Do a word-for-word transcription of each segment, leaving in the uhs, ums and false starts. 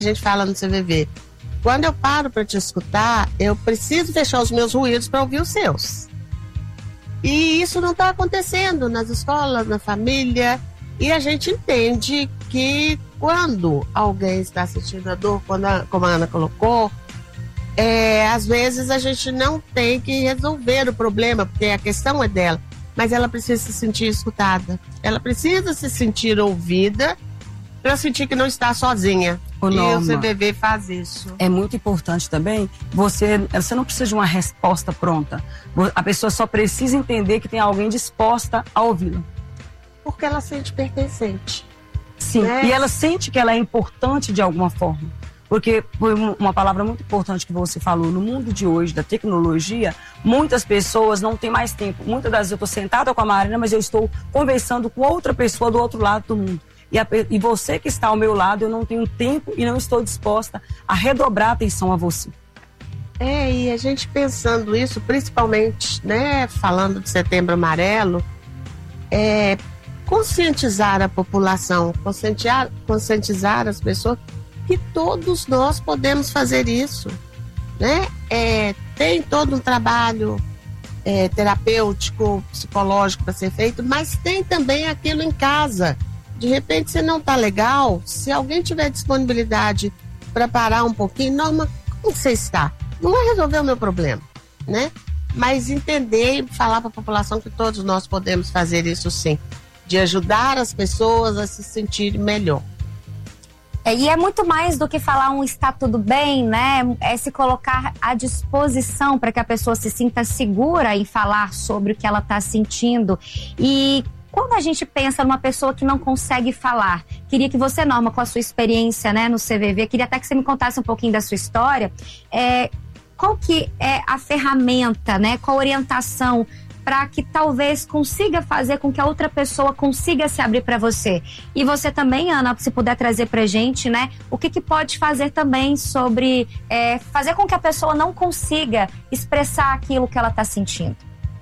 A gente fala no C V V, quando eu paro para te escutar, eu preciso fechar os meus ruídos para ouvir os seus. E isso não está acontecendo nas escolas, na família. E a gente entende que quando alguém está sentindo a dor, quando a, como a Ana colocou, é, às vezes a gente não tem que resolver o problema, porque a questão é dela, mas ela precisa se sentir escutada. Ela precisa se sentir ouvida para sentir que não está sozinha. Ô, e Norma, o C V V faz isso. É muito importante também, você, você não precisa de uma resposta pronta. A pessoa só precisa entender que tem alguém disposta a ouvi-la. Porque ela sente pertencente. Sim, né? E ela sente que ela é importante de alguma forma. Porque foi uma palavra muito importante que você falou, no mundo de hoje, da tecnologia, muitas pessoas não têm mais tempo. Muitas das vezes eu estou sentada com a Marina, mas eu estou conversando com outra pessoa do outro lado do mundo. E, a, e você que está ao meu lado, eu não tenho tempo e não estou disposta a redobrar a atenção a você. É, e a gente pensando isso, principalmente, né, falando de Setembro Amarelo, é conscientizar a população, conscientizar, conscientizar as pessoas que todos nós podemos fazer isso, né? É, tem todo um trabalho é, terapêutico, psicológico para ser feito, mas tem também aquilo em casa. De repente você não tá legal, se alguém tiver disponibilidade para parar um pouquinho, Norma, como você está? Não vai resolver o meu problema, né? Mas entender e falar para a população que todos nós podemos fazer isso sim, de ajudar as pessoas a se sentirem melhor. É, e é muito mais do que falar um está tudo bem, né? É se colocar à disposição para que a pessoa se sinta segura em falar sobre o que ela está sentindo. E quando a gente pensa numa pessoa que não consegue falar, queria que você, Norma, com a sua experiência, né, no C V V, queria até que você me contasse um pouquinho da sua história, é, qual que é a ferramenta, né, qual a orientação para que talvez consiga fazer com que a outra pessoa consiga se abrir para você. E você também, Ana, se puder trazer pra gente, né, o que que pode fazer também sobre é, fazer com que a pessoa não consiga expressar aquilo que ela está sentindo.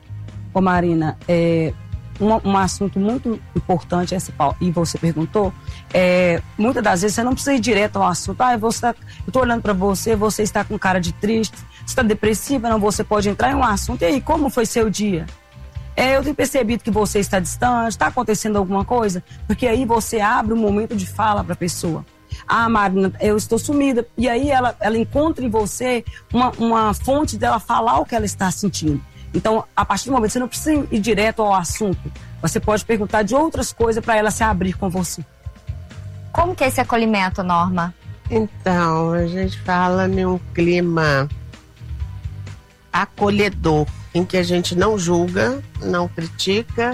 Ô Marina, é... Um, um assunto muito importante, esse, e você perguntou, é, muitas das vezes você não precisa ir direto ao assunto. Ah, você tá, eu tô olhando para você, você está com cara de triste, você está depressiva, não, você pode entrar em um assunto. E aí, como foi seu dia? É, eu tenho percebido que você está distante, está acontecendo alguma coisa? Porque aí você abre um momento de fala para a pessoa. Ah, Marina, eu estou sumida. E aí ela, ela encontra em você uma, uma fonte dela falar o que ela está sentindo. Então, a partir do momento, você não precisa ir direto ao assunto. Você pode perguntar de outras coisas para ela se abrir com você. Como que é esse acolhimento, Norma? Então, a gente fala num clima acolhedor, em que a gente não julga, não critica,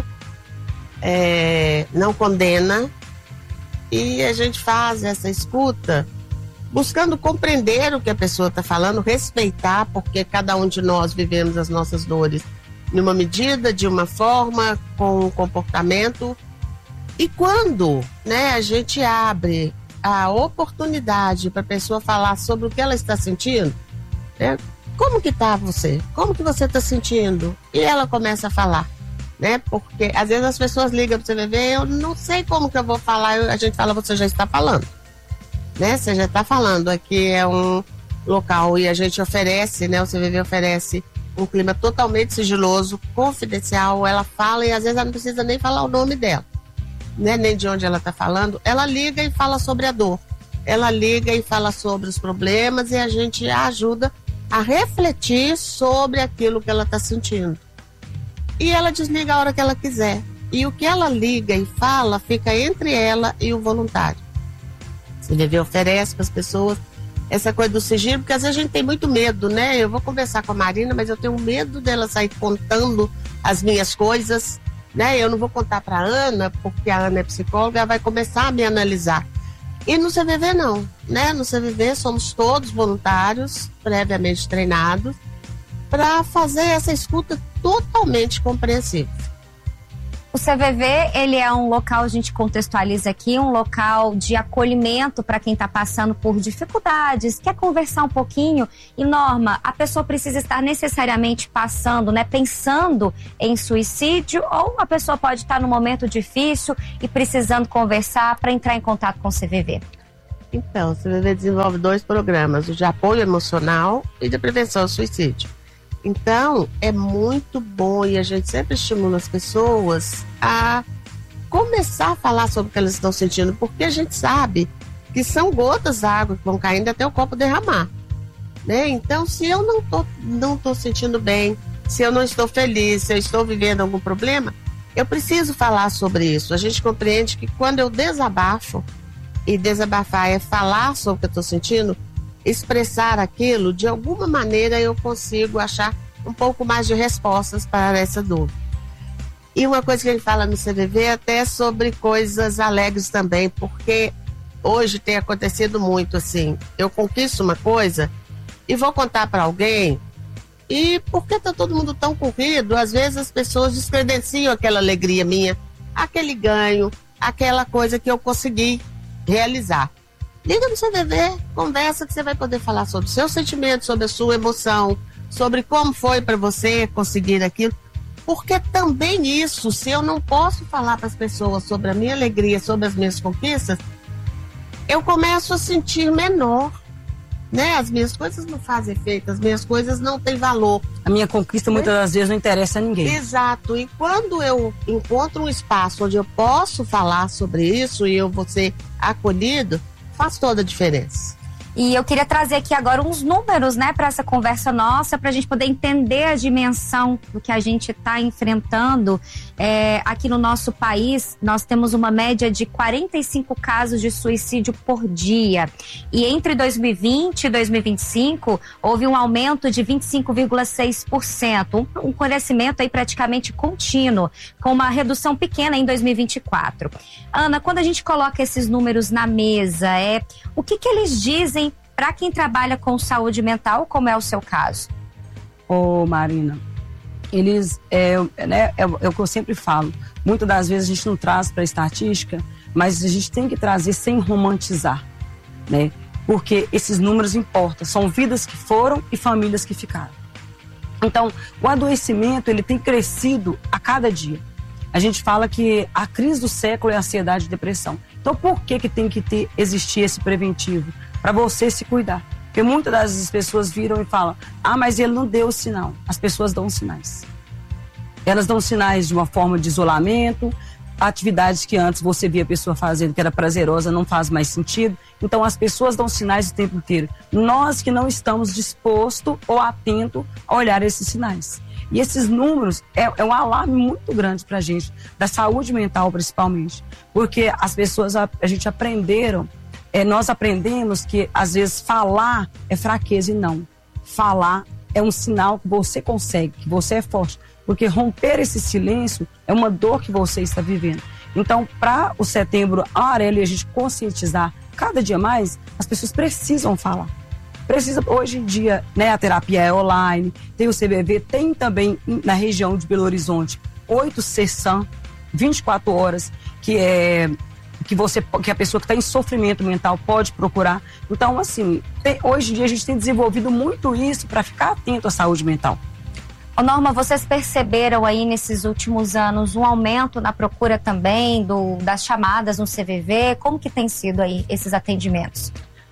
é, não condena, e a gente faz essa escuta buscando compreender o que a pessoa está falando, respeitar, porque cada um de nós vivemos as nossas dores numa medida, de uma forma, com um comportamento. E quando, né, a gente abre a oportunidade para a pessoa falar sobre o que ela está sentindo, né, como que tá você? Como que você está sentindo? E ela começa a falar, né? Porque às vezes as pessoas ligam para o C V V, eu não sei como que eu vou falar, a gente fala, você já está falando. Né? Você já está falando, aqui é um local e a gente oferece, né? O C V V oferece um clima totalmente sigiloso, confidencial. Ela fala e às vezes ela não precisa nem falar o nome dela, né? Nem de onde ela está falando. Ela liga e fala sobre a dor. Ela liga e fala sobre os problemas e a gente a ajuda a refletir sobre aquilo que ela está sentindo. E ela desliga a hora que ela quiser. E o que ela liga e fala fica entre ela e o voluntário. O C V V oferece para as pessoas essa coisa do sigilo, porque às vezes a gente tem muito medo, né? Eu vou conversar com a Marina, mas eu tenho medo dela sair contando as minhas coisas, né? Eu não vou contar para a Ana, porque a Ana é psicóloga, ela vai começar a me analisar. E no C V V não, né? No C V V somos todos voluntários, previamente treinados, para fazer essa escuta totalmente compreensível. O C V V, ele é um local, a gente contextualiza aqui, um local de acolhimento para quem está passando por dificuldades, quer conversar um pouquinho. E, Norma, a pessoa precisa estar necessariamente passando, né, pensando em suicídio, ou a pessoa pode estar num momento difícil e precisando conversar para entrar em contato com o C V V? Então, o C V V desenvolve dois programas, o de apoio emocional e de prevenção ao suicídio. Então, é muito bom e a gente sempre estimula as pessoas a começar a falar sobre o que elas estão sentindo, porque a gente sabe que são gotas d'água que vão caindo até o copo derramar, né? Então, se eu não tô, não tô sentindo bem, se eu não estou feliz, se eu estou vivendo algum problema, eu preciso falar sobre isso. A gente compreende que quando eu desabafo, e desabafar é falar sobre o que eu estou sentindo, expressar aquilo, de alguma maneira eu consigo achar um pouco mais de respostas para essa dúvida. E uma coisa que a gente fala no C V V é até sobre coisas alegres também, porque hoje tem acontecido muito assim, eu conquisto uma coisa e vou contar para alguém, e porque está todo mundo tão corrido, às vezes as pessoas descredenciam aquela alegria minha, aquele ganho, aquela coisa que eu consegui realizar. Liga no C V V, conversa que você vai poder falar sobre o seu sentimento, sobre a sua emoção, sobre como foi para você conseguir aquilo. Porque também isso, se eu não posso falar para as pessoas sobre a minha alegria, sobre as minhas conquistas, eu começo a sentir menor, né? As minhas coisas não fazem efeito, as minhas coisas não têm valor. A minha conquista muitas das vezes não interessa a ninguém. Exato, e quando eu encontro um espaço onde eu posso falar sobre isso e eu vou ser acolhido, faz toda a diferença. E eu queria trazer aqui agora uns números, né, para essa conversa nossa, para a gente poder entender a dimensão do que a gente está enfrentando. É, aqui no nosso país, nós temos uma média de quarenta e cinco casos de suicídio por dia. E entre dois mil e vinte e dois mil e vinte e cinco, houve um aumento de vinte e cinco vírgula seis por cento, um, um crescimento aí praticamente contínuo, com uma redução pequena em dois mil e vinte e quatro. Ana, quando a gente coloca esses números na mesa, é, o que que eles dizem para quem trabalha com saúde mental, como é o seu caso? Ô, Marina, eles, é, né, é, é o que eu sempre falo, muitas das vezes a gente não traz para a estatística, mas a gente tem que trazer sem romantizar, né? Porque esses números importam, são vidas que foram e famílias que ficaram. Então, o adoecimento, ele tem crescido a cada dia. A gente fala que a crise do século é a ansiedade e depressão. Então, por que que tem que ter, existir esse preventivo? Para você se cuidar. Porque muitas das pessoas viram e falam, ah, mas ele não deu sinal. As pessoas dão sinais. Elas dão sinais de uma forma de isolamento, atividades que antes você via a pessoa fazendo que era prazerosa não faz mais sentido. Então as pessoas dão sinais o tempo inteiro. Nós que não estamos dispostos ou atentos a olhar esses sinais. E esses números é, é um alarme muito grande para a gente, da saúde mental principalmente. Porque as pessoas, a, a gente aprenderam, é, nós aprendemos que às vezes falar é fraqueza e não. Falar é um sinal que você consegue, que você é forte. Porque romper esse silêncio é uma dor que você está vivendo. Então, para o Setembro Amarelo e a gente conscientizar cada dia mais, as pessoas precisam falar. Precisa, hoje em dia, né, a terapia é online, tem o C V V, tem também na região de Belo Horizonte oito sessões, vinte e quatro horas, que é que você, que a pessoa que está em sofrimento mental pode procurar. Então, assim, tem, hoje em dia a gente tem desenvolvido muito isso para ficar atento à saúde mental. Ô Norma, vocês perceberam aí nesses últimos anos um aumento na procura também do, das chamadas no C V V? Como que tem sido aí esses atendimentos?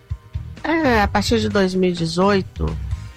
É, a partir de dois mil e dezoito,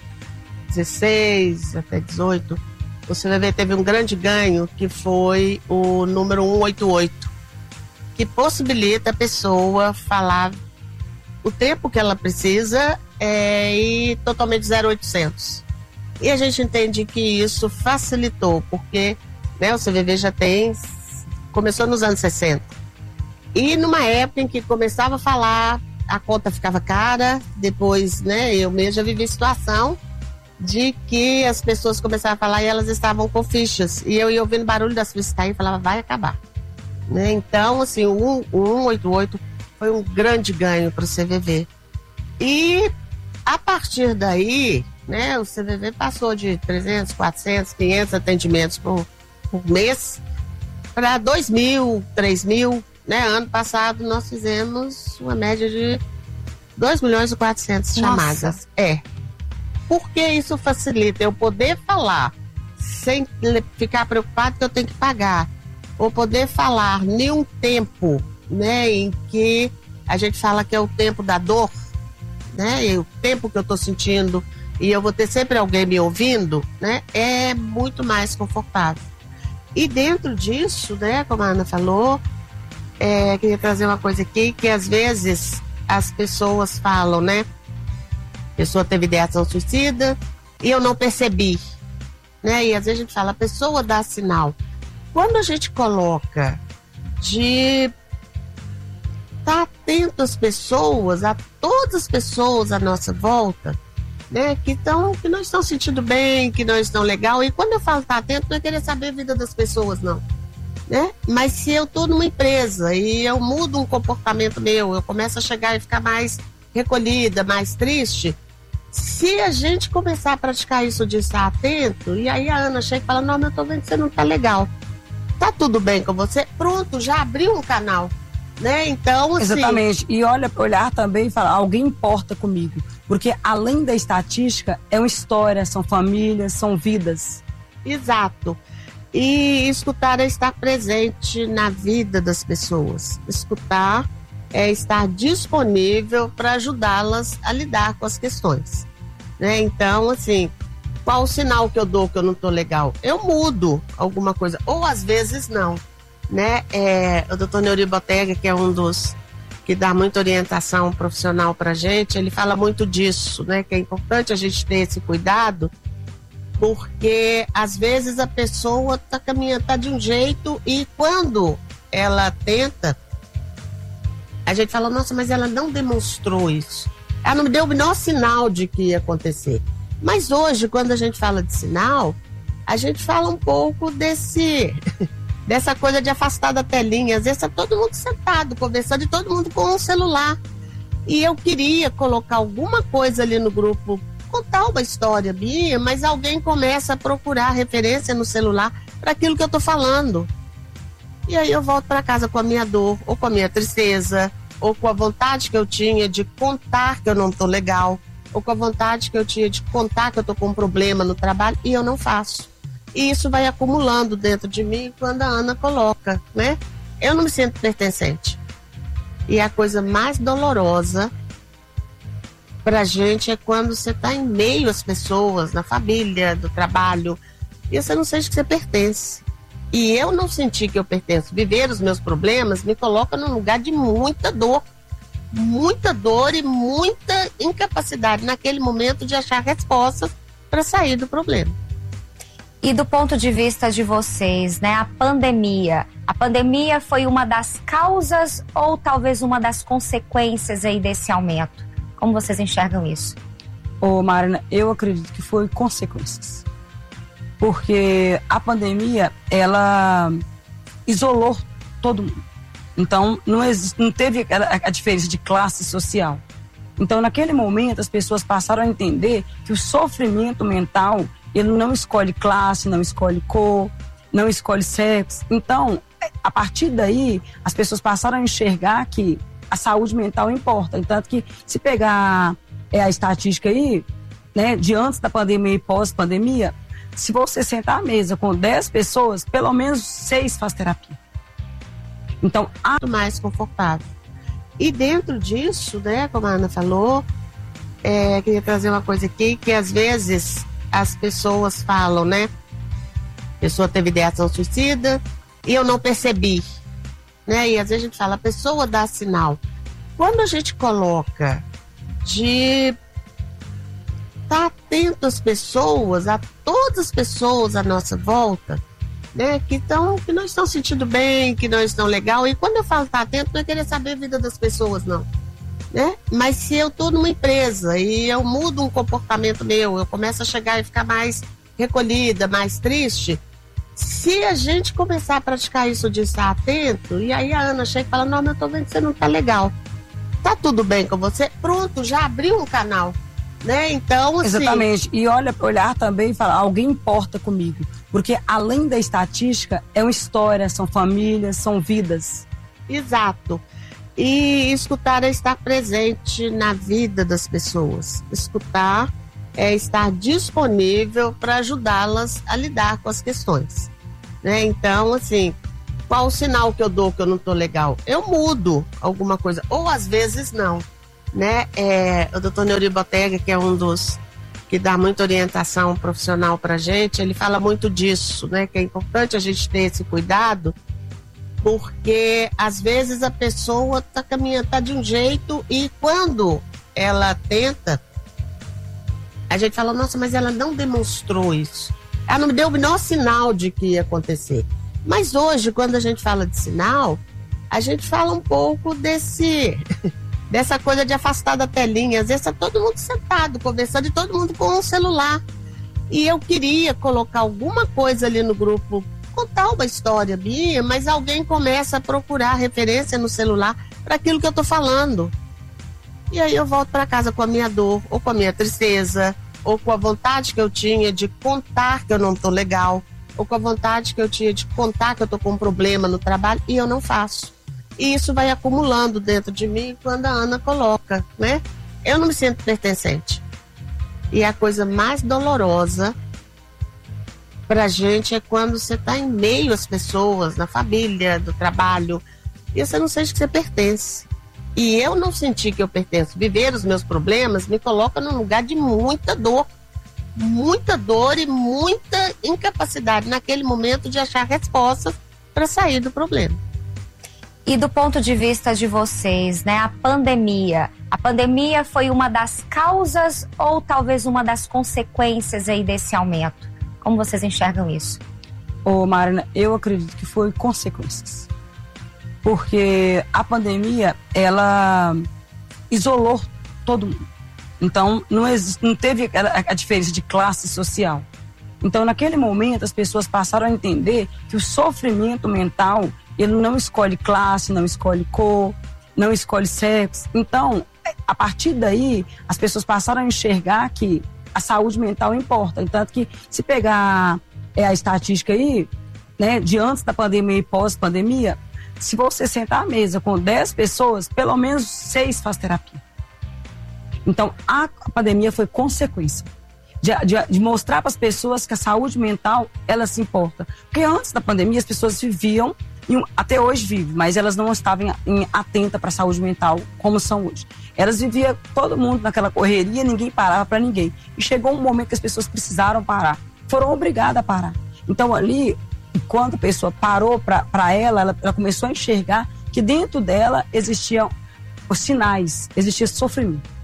dezesseis até dezoito, o C V V teve um grande ganho, que foi o número cento e oitenta e oito, que possibilita a pessoa falar o tempo que ela precisa é, e totalmente zero oitocentos. E a gente entende que isso facilitou, porque, né, o C V V já tem, começou nos anos sessenta. E numa época em que começava a falar, a conta ficava cara, depois, né, eu mesmo já vivi situação de que as pessoas começavam a falar e elas estavam com fichas. E eu ia ouvindo barulho das fichas cair e falava, vai acabar. Né? Então, assim, o cento e oitenta e oito foi um grande ganho para o C V V. E a partir daí, né, o C V V passou de trezentos, quatrocentos, quinhentos atendimentos por, por mês para dois mil, três mil. Né? Ano passado nós fizemos uma média de dois milhões e quatrocentas chamadas. É. Porque isso facilita eu poder falar sem ficar preocupado que eu tenho que pagar. Ou poder falar em um tempo, né, em que a gente fala que é o tempo da dor, né? E o tempo que eu tô sentindo e eu vou ter sempre alguém me ouvindo, né? É muito mais confortável. E dentro disso, né, como a Ana falou, é, queria trazer uma coisa aqui, que às vezes as pessoas falam, né? A pessoa teve ideação suicida e eu não percebi, né? E às vezes a gente fala, a pessoa dá sinal. Quando a gente coloca de estar atento às pessoas, a todas as pessoas à nossa volta, né, que, tão, que não estão sentindo bem, que não estão legal. E quando eu falo estar atento, não é querer saber a vida das pessoas, não. Né? Mas se eu estou numa empresa e eu mudo um comportamento meu, eu começo a chegar e ficar mais recolhida, mais triste, se a gente começar a praticar isso de estar atento, e aí a Ana chega e fala, não, mas eu tô vendo que você não tá legal. Tá tudo bem com você? Pronto, já abriu um canal. Né? Então, assim... Exatamente. E olha, olhar também e falar, alguém importa comigo. Porque além da estatística, é uma história, são famílias, são vidas. Exato. E escutar é estar presente na vida das pessoas. Escutar é estar disponível para ajudá-las a lidar com as questões. Né? Então, assim, qual o sinal que eu dou que eu não tô legal? Eu mudo alguma coisa, ou às vezes não. Né? É, o doutor Neuri Botega, que é um dos que dá muita orientação profissional para a gente, ele fala muito disso, né? Que é importante a gente ter esse cuidado, porque às vezes a pessoa está caminhando, tá de um jeito, e quando ela tenta, a gente fala, nossa, mas ela não demonstrou isso, ela não me deu o menor sinal de que ia acontecer. Mas hoje, quando a gente fala de sinal, a gente fala um pouco desse dessa coisa de afastar da telinha. Às vezes tá todo mundo sentado, conversando, e todo mundo com um celular. E eu queria colocar alguma coisa ali no grupo, contar uma história minha, mas alguém começa a procurar referência no celular para aquilo que eu tô falando. E aí eu volto para casa com a minha dor, ou com a minha tristeza, ou com a vontade que eu tinha de contar que eu não tô legal, ou com a vontade que eu tinha de contar que eu tô com um problema no trabalho, e eu não faço. E isso vai acumulando dentro de mim quando a Ana coloca, né? Eu não me sinto pertencente. E a coisa mais dolorosa pra gente é quando você tá em meio às pessoas, na família, do trabalho, e você não sente que você pertence. E eu não senti que eu pertenço. Viver os meus problemas me coloca num lugar de muita dor. Muita dor e muita incapacidade naquele momento de achar respostas para sair do problema. E do ponto de vista de vocês, né, a pandemia, a pandemia foi uma das causas ou talvez uma das consequências aí desse aumento? Como vocês enxergam isso? Ô Marina, eu acredito que foi consequências. Porque a pandemia, ela isolou todo mundo. Então, não, existe, não teve a, a diferença de classe social. Então, naquele momento, as pessoas passaram a entender que o sofrimento mental, ele não escolhe classe, não escolhe cor, não escolhe sexo. Então, a partir daí, as pessoas passaram a enxergar que a saúde mental importa. Tanto que, se pegar é, a estatística aí, né, de antes da pandemia e pós-pandemia, se você sentar à mesa com dez pessoas, pelo menos seis faz terapia. Então, há... mais confortável. E dentro disso, né, como a Ana falou, é, queria trazer uma coisa aqui, que às vezes as pessoas falam, né? A pessoa teve ideação suicida e eu não percebi, né? E às vezes a gente fala, a pessoa dá sinal. Quando a gente coloca de estar atento às pessoas, a todas as pessoas à nossa volta, né, que, tão, que não estão sentindo bem, que não estão legal. E quando eu falo estar atento, não é querer saber a vida das pessoas, não. Né? Mas se eu estou numa empresa e eu mudo um comportamento meu, eu começo a chegar e ficar mais recolhida, mais triste, se a gente começar a praticar isso de estar atento, e aí a Ana chega e fala, não, mas eu tô vendo que você não tá legal. Tá tudo bem com você? Pronto, já abriu um canal. Né? Então, assim... Exatamente. E olha, olhar também e falar, alguém importa comigo. Porque além da estatística, é uma história, são famílias, são vidas. Exato. E escutar é estar presente na vida das pessoas. Escutar é estar disponível para ajudá-las a lidar com as questões. Né? Então, assim, qual o sinal que eu dou que eu não tô legal? Eu mudo alguma coisa, ou às vezes não, né? É, o doutor Neuri Botega, que é um dos que dá muita orientação profissional pra gente, ele fala muito disso, né? Que é importante a gente ter esse cuidado, porque às vezes a pessoa tá caminhando, tá de um jeito, e quando ela tenta, a gente fala, nossa, mas ela não demonstrou isso. Ela não me deu o menor sinal de que ia acontecer. Mas hoje, quando a gente fala de sinal, a gente fala um pouco desse, dessa coisa de afastar da telinha. Às vezes está todo mundo sentado, conversando, e todo mundo com um celular. E eu queria colocar alguma coisa ali no grupo, contar uma história minha, mas alguém começa a procurar referência no celular para aquilo que eu estou falando. E aí eu volto para casa com a minha dor, ou com a minha tristeza, ou com a vontade que eu tinha de contar que eu não estou legal, ou com a vontade que eu tinha de contar que eu estou com um problema no trabalho, e eu não faço. E isso vai acumulando dentro de mim quando a Ana coloca, né? Eu não me sinto pertencente. E a coisa mais dolorosa pra gente é quando você tá em meio às pessoas, na família, do trabalho, e você não sente que você pertence. E eu não senti que eu pertenço. Viver os meus problemas me coloca num lugar de muita dor. Muita dor e muita incapacidade naquele momento de achar respostas para sair do problema. E do ponto de vista de vocês, né, a pandemia, a pandemia foi uma das causas ou talvez uma das consequências aí desse aumento? Como vocês enxergam isso? Ô Marina, eu acredito que foi consequências. Porque a pandemia, ela isolou todo mundo. Então, não, existe, não teve a, a diferença de classe social. Então, naquele momento, as pessoas passaram a entender que o sofrimento mental, ele não escolhe classe, não escolhe cor, não escolhe sexo. Então, a partir daí, as pessoas passaram a enxergar que a saúde mental importa. Tanto que, se pegar é, a estatística aí, né, de antes da pandemia e pós-pandemia, se você sentar à mesa com dez pessoas, pelo menos seis faz terapia. Então, a pandemia foi consequência de, de, de mostrar para as pessoas que a saúde mental, ela se importa. Porque antes da pandemia, as pessoas viviam, um, até hoje vivem, mas elas não estavam em, atentas para a saúde mental como são hoje. Elas viviam, todo mundo naquela correria, ninguém parava para ninguém. E chegou um momento que as pessoas precisaram parar. Foram obrigadas a parar. Então, ali, quando a pessoa parou para ela, ela, ela começou a enxergar que dentro dela existiam os sinais, existia sofrimento.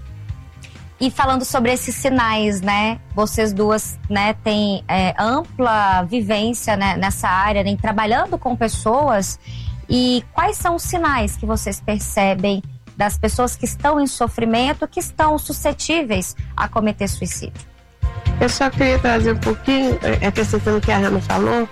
E falando sobre esses sinais, né? Vocês duas, né, têm é, ampla vivência, né, nessa área, né, trabalhando com pessoas. E quais são os sinais que vocês percebem das pessoas que estão em sofrimento, que estão suscetíveis a cometer suicídio? Eu só queria trazer um pouquinho, acrescentando o que a Ana falou.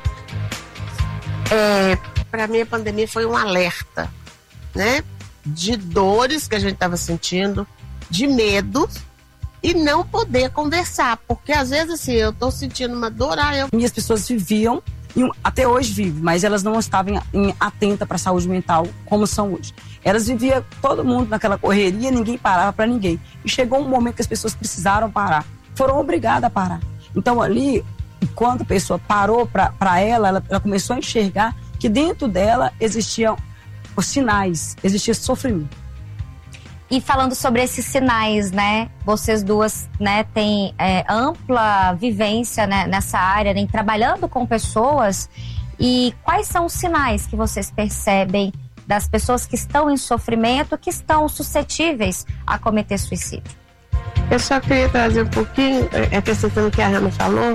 É, para mim, a pandemia foi um alerta, né? De dores que a gente estava sentindo, de medo. E não poder conversar, porque às vezes assim, eu tô sentindo uma dor, ah, eu... E as pessoas viviam, e até hoje vivem, mas elas não estavam atentas para a saúde mental como são hoje. Elas viviam, todo mundo naquela correria, ninguém parava para ninguém. E chegou um momento que as pessoas precisaram parar, foram obrigadas a parar. Então ali, quando a pessoa parou para ela, ela, ela começou a enxergar que dentro dela existiam os sinais, existia sofrimento. E falando sobre esses sinais, né? Vocês duas, né, têm é, ampla vivência, né, nessa área, né, trabalhando com pessoas. E quais são os sinais que vocês percebem das pessoas que estão em sofrimento, que estão suscetíveis a cometer suicídio? Eu só queria trazer um pouquinho, acrescentando o que a Ana falou.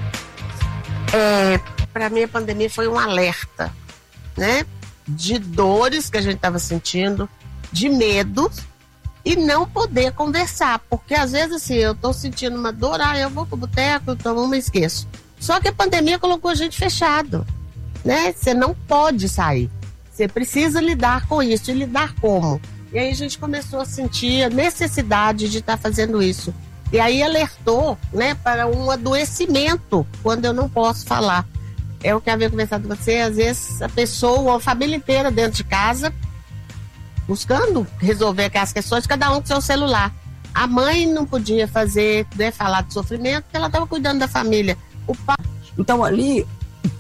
É, para mim, a pandemia foi um alerta, né? De dores que a gente estava sentindo, de medo. E não poder conversar, porque às vezes assim, eu tô sentindo uma dor, ah, eu vou pro boteco, então eu me esqueço. Só que a pandemia colocou a gente fechado, né? Você não pode sair, você precisa lidar com isso, e lidar como? E aí a gente começou a sentir a necessidade de estar tá fazendo isso. E aí alertou, né, para um adoecimento, quando eu não posso falar. É o que eu havia conversado com você, às vezes a pessoa, a família inteira dentro de casa, buscando resolver aquelas questões, cada um com seu celular. A mãe não podia fazer, né, falar de sofrimento, porque ela estava cuidando da família. O pai... Então ali,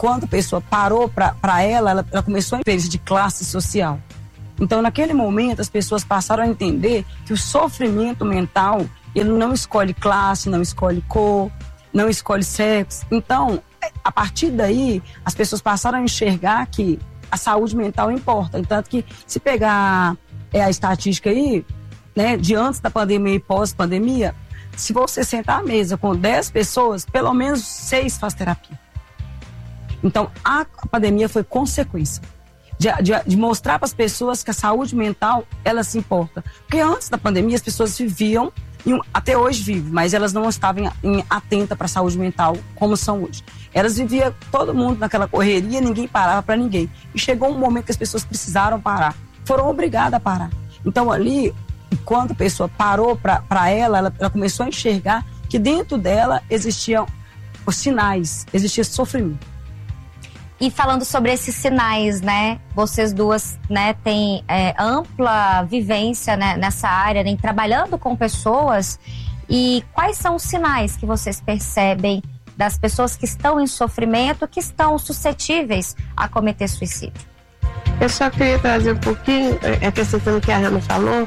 quando a pessoa parou para ela, ela, ela começou a experiência de classe social. Então, naquele momento, as pessoas passaram a entender que o sofrimento mental, ele não escolhe classe, não escolhe cor, não escolhe sexo. Então, a partir daí, as pessoas passaram a enxergar que a saúde mental importa. Tanto que, se pegar é, a estatística aí, né, de antes da pandemia e pós-pandemia, se você sentar à mesa com dez pessoas, pelo menos seis faz terapia. Então, a pandemia foi consequência de, de, de mostrar para as pessoas que a saúde mental, ela se importa. Porque antes da pandemia, as pessoas viviam, e até hoje vivem, mas elas não estavam em, atentas para a saúde mental como são hoje. Elas viviam, todo mundo naquela correria, ninguém parava para ninguém. E chegou um momento que as pessoas precisaram parar. Foram obrigadas a parar. Então, ali, quando a pessoa parou para ela, ela, ela começou a enxergar que dentro dela existiam os sinais, existia sofrimento. E falando sobre esses sinais, né? Vocês duas, né, têm é, ampla vivência, né, nessa área, né, trabalhando com pessoas. E quais são os sinais que vocês percebem das pessoas que estão em sofrimento, que estão suscetíveis a cometer suicídio? Eu só queria trazer um pouquinho, acrescentando o que a Rana falou.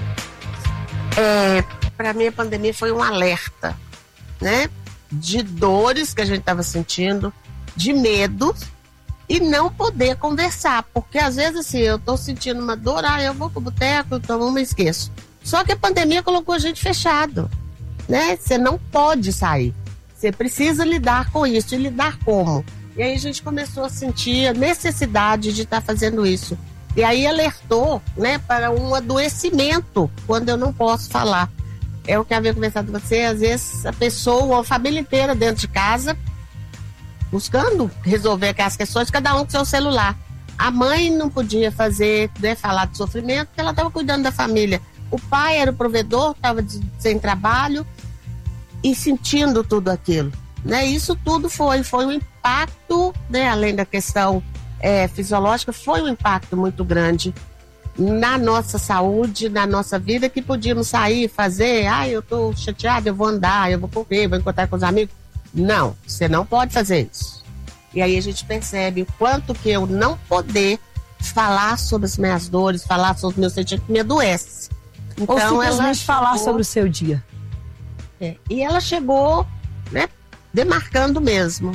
É, para mim, a pandemia foi um alerta, né? De dores que a gente estava sentindo, de medo. E não poder conversar, porque às vezes assim, eu tô sentindo uma dor, ah, eu vou pro boteco, então eu me esqueço. Só que a pandemia colocou a gente fechado, né? Você não pode sair, você precisa lidar com isso, e lidar como? E aí a gente começou a sentir a necessidade de estar tá fazendo isso. E aí alertou, né, para um adoecimento, quando eu não posso falar. É o que eu havia conversado com você, às vezes a pessoa, a família inteira dentro de casa, buscando resolver aquelas questões, cada um com seu celular. A mãe não podia fazer, né, falar de sofrimento, porque ela estava cuidando da família. O pai era o provedor, estava sem trabalho e sentindo tudo aquilo, né? Isso tudo foi, foi um impacto, né, além da questão é, fisiológica, foi um impacto muito grande na nossa saúde, na nossa vida, que podíamos sair, fazer, ah, eu tô chateada, eu vou andar, eu vou correr, vou encontrar com os amigos. Não, você não pode fazer isso. E aí a gente percebe o quanto que eu não poder falar sobre as minhas dores, falar sobre os meus sentimentos, me adoece. Então, ou simplesmente ela falar chegou, sobre o seu dia. É, e ela chegou, né, demarcando mesmo,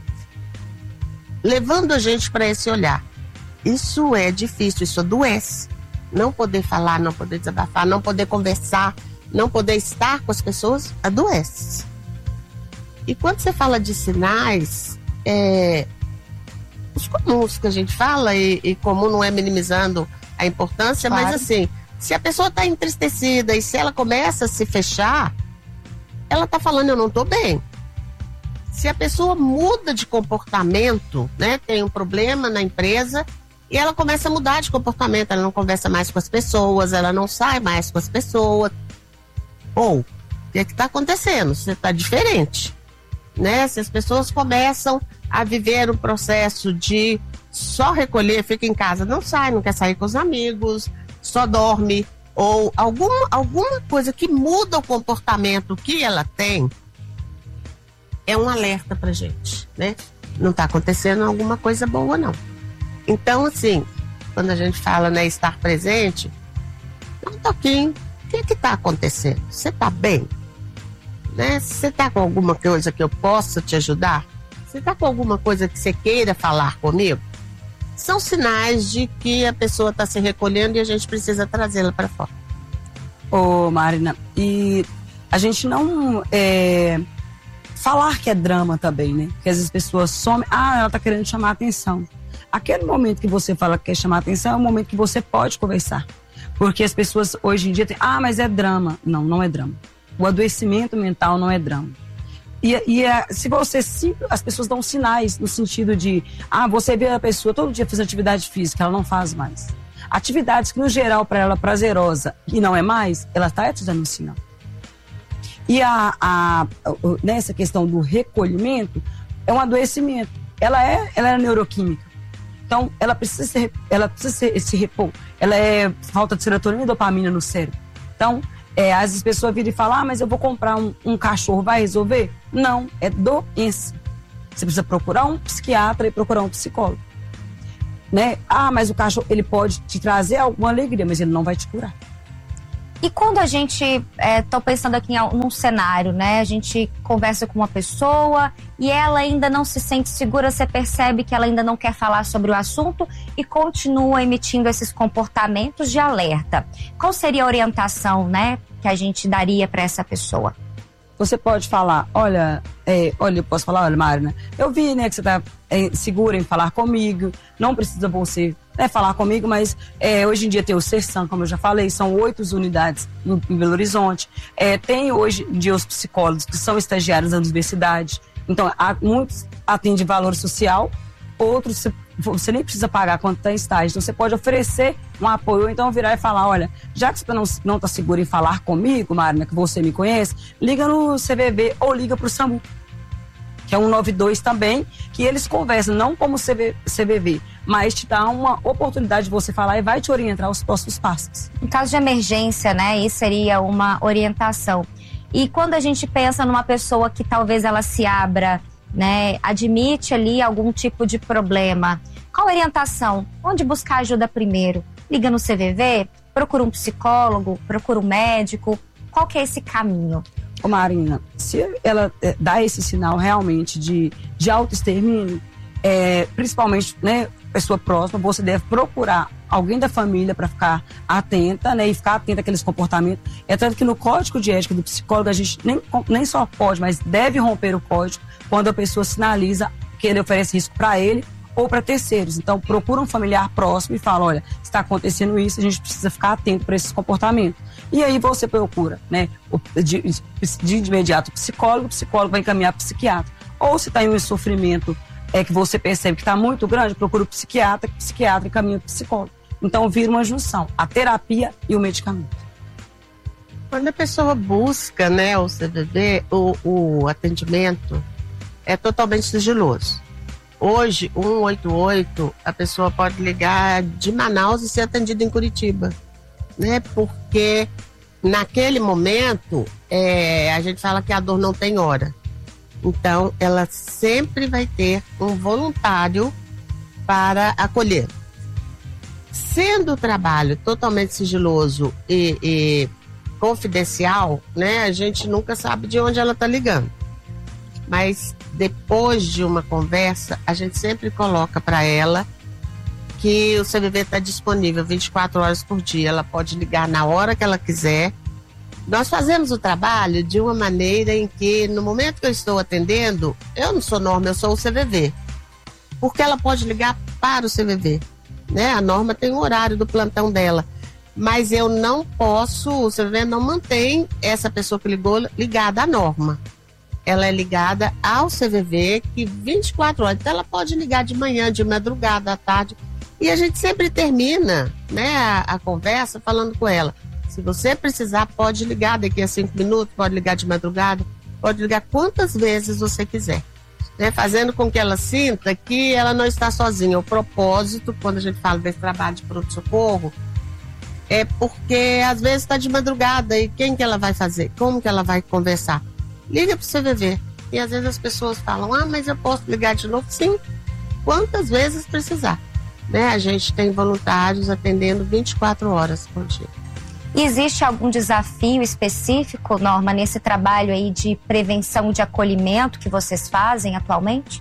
levando a gente para esse olhar. Isso é difícil, isso adoece. Não poder falar, não poder desabafar, não poder conversar, não poder estar com as pessoas, adoece. E quando você fala de sinais, é, os comuns que a gente fala, e, e comum não é minimizando a importância, claro. Mas assim, se a pessoa está entristecida e se ela começa a se fechar, ela está falando, eu não estou bem. Se a pessoa muda de comportamento, né, tem um problema na empresa e ela começa a mudar de comportamento, ela não conversa mais com as pessoas, ela não sai mais com as pessoas. Ou, o que é que está acontecendo? Você está diferente. Né? Se as pessoas começam a viver o processo de só recolher, fica em casa, não sai, não quer sair com os amigos, só dorme, ou alguma, alguma coisa que muda o comportamento que ela tem, é um alerta pra gente, né? Não está acontecendo alguma coisa boa, não. Então, assim, quando a gente fala, né, estar presente, um toquinho, o que que tá acontecendo? Você tá bem? Né? Você tá com alguma coisa que eu possa te ajudar? Você tá com alguma coisa que você queira falar comigo? São sinais de que a pessoa está se recolhendo e a gente precisa trazê-la para fora. Ô, Marina, e a gente não é, falar que é drama também, né? Porque às vezes as pessoas somem, ah, ela tá querendo chamar a atenção. Aquele momento que você fala que quer chamar a atenção é o momento que você pode conversar. Porque as pessoas hoje em dia têm, ah, mas é drama. Não, não é drama. O adoecimento mental não é drama. E, e é, se você, se, as pessoas dão sinais no sentido de, ah, você vê a pessoa todo dia fazendo atividade física, ela não faz mais. Atividades que no geral para ela é prazerosa e não é mais, ela está te dando um sinal. E a, a, a, nessa questão do recolhimento, é um adoecimento. Ela é, ela é neuroquímica. Então, ela precisa, se, ela precisa se, se repor. Ela é falta de serotonina e dopamina no cérebro. Então, É, às vezes as pessoas viram e falam, ah, mas eu vou comprar um, um cachorro, vai resolver? Não, é doença. Você precisa procurar um psiquiatra e procurar um psicólogo. Né? Ah, mas o cachorro, ele pode te trazer alguma alegria, mas ele não vai te curar. E quando a gente, estou é, pensando aqui em num cenário, né? A gente conversa com uma pessoa e ela ainda não se sente segura, você percebe que ela ainda não quer falar sobre o assunto e continua emitindo esses comportamentos de alerta. Qual seria a orientação, né, que a gente daria para essa pessoa? Você pode falar, olha, é, olha, eu posso falar, olha, Marina, eu vi, né, que você está é, segura em falar comigo, não precisa você né, falar comigo, mas é, hoje em dia tem o Sersan, como eu já falei, são oito unidades em, em Belo Horizonte. É, tem hoje em dia os psicólogos que são estagiários da universidade, então há, muitos atendem valor social, outros você, você nem precisa pagar quando está em estágio, então você pode oferecer um apoio, ou então virar e falar, olha, já que você não, não tá seguro em falar comigo, Marina, que você me conhece, liga no C V V ou liga para o SAMU, que é um nove dois também, que eles conversam, não como C V V, mas te dá uma oportunidade de você falar e vai te orientar os próximos passos. Em caso de emergência, né, isso seria uma orientação. E quando a gente pensa numa pessoa que talvez ela se abra, né, admite ali algum tipo de problema, qual orientação? Onde buscar ajuda primeiro? Liga no C V V? Procura um psicólogo? Procura um médico? Qual que é esse caminho? Ô Marina, se ela é, dá esse sinal realmente de, de autoextermínio, é, principalmente, né, pessoa próxima, você deve procurar alguém da família para ficar atenta, né, e ficar atenta àqueles comportamentos. É tanto que no código de ética do psicólogo, a gente nem, nem só pode, mas deve romper o código quando a pessoa sinaliza que ele oferece risco para ele ou para terceiros. Então, procura um familiar próximo e fala, olha, está acontecendo isso, a gente precisa ficar atento para esses comportamentos. E aí você procura, né, de, de imediato o psicólogo, o psicólogo vai encaminhar para o psiquiatra. Ou se está em um sofrimento é, que você percebe que está muito grande, procura o psiquiatra, que o psiquiatra encaminha para o psicólogo. Então, vira uma junção, a terapia e o medicamento. Quando a pessoa busca, né, o C V V, o, o atendimento é totalmente sigiloso. Hoje, cento e oitenta e oito, a pessoa pode ligar de Manaus e ser atendida em Curitiba, né? Porque naquele momento é, a gente fala que a dor não tem hora. Então, ela sempre vai ter um voluntário para acolher. Sendo o trabalho totalmente sigiloso e, e confidencial, né? A gente nunca sabe de onde ela está ligando. Mas depois de uma conversa, a gente sempre coloca para ela que o C V V está disponível vinte e quatro horas por dia. Ela pode ligar na hora que ela quiser. Nós fazemos o trabalho de uma maneira em que, no momento que eu estou atendendo, eu não sou Norma, eu sou o C V V. Porque ela pode ligar para o C V V. Né? A Norma tem o horário do plantão dela. Mas eu não posso, o C V V não mantém essa pessoa que ligou ligada à Norma. Ela é ligada ao C V V, que vinte e quatro horas, então ela pode ligar de manhã, de madrugada, à tarde, e a gente sempre termina, né, a, a conversa falando com ela. Se você precisar, pode ligar daqui a cinco minutos, pode ligar de madrugada, pode ligar quantas vezes você quiser, né, fazendo com que ela sinta que ela não está sozinha. O propósito, quando a gente fala desse trabalho de pronto-socorro, é porque às vezes está de madrugada e quem que ela vai fazer? Como que ela vai conversar? Liga para o C V V. E às vezes as pessoas falam, ah, mas eu posso ligar de novo? Sim, quantas vezes precisar. Né? A gente tem voluntários atendendo vinte e quatro horas por dia. E existe algum desafio específico, Norma, nesse trabalho aí de prevenção de acolhimento que vocês fazem atualmente?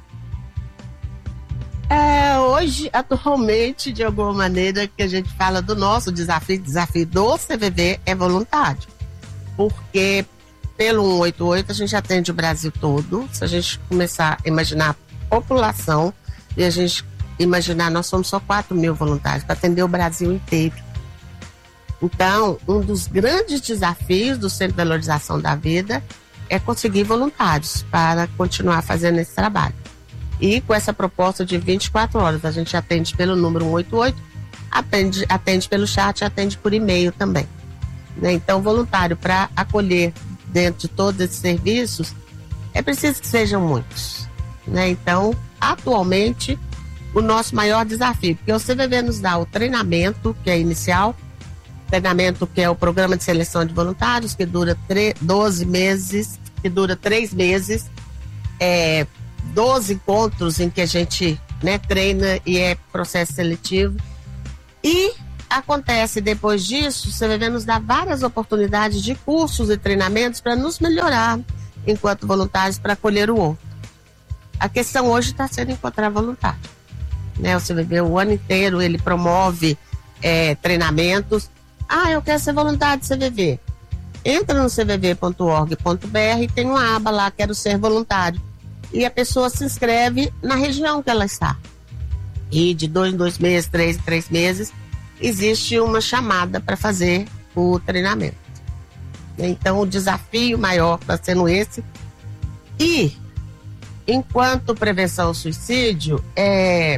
É, hoje, atualmente, de alguma maneira, que a gente fala do nosso desafio, desafio do C V V é voluntário. Porque pelo cento e oitenta e oito a gente atende o Brasil todo. Se a gente começar a imaginar a população e a gente imaginar, nós somos só quatro mil voluntários para atender o Brasil inteiro. Então, um dos grandes desafios do Centro de Valorização da Vida é conseguir voluntários para continuar fazendo esse trabalho. E com essa proposta de vinte e quatro horas, a gente atende pelo número cento e oitenta e oito, atende, atende pelo chat, atende por e-mail também. Né? Então, voluntário para acolher dentro de todos esses serviços, é preciso que sejam muitos. Né? Então, atualmente, o nosso maior desafio, porque o C V V nos dá o treinamento, que é inicial, treinamento que é o programa de seleção de voluntários, que dura doze meses, que dura três meses, é, doze encontros em que a gente, né, treina e é processo seletivo. E acontece depois disso, o C V V nos dá várias oportunidades de cursos e treinamentos para nos melhorar enquanto voluntários para acolher o outro. A questão hoje está sendo encontrar voluntário. Né? O C V V o ano inteiro ele promove é, treinamentos. Ah, eu quero ser voluntário do C V V. Entra no c v v ponto org ponto b r e tem uma aba lá, quero ser voluntário. E a pessoa se inscreve na região que ela está. E de dois em dois meses, três em três meses, existe uma chamada para fazer o treinamento. Então, o desafio maior está sendo esse. E, enquanto prevenção ao suicídio, é